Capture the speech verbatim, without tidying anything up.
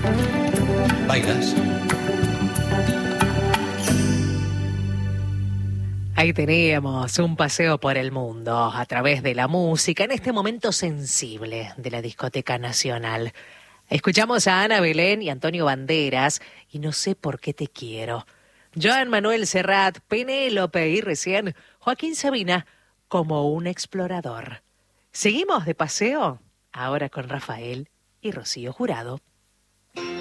¿Bailas? Ahí teníamos un paseo por el mundo a través de la música en este momento sensible de la Discoteca Nacional. Escuchamos a Ana Belén y Antonio Banderas y No sé por qué te quiero. Joan Manuel Serrat, Penélope y recién Joaquín Sabina, Como un explorador. ¿Seguimos de paseo? Ahora con Rafael y Rocío Jurado.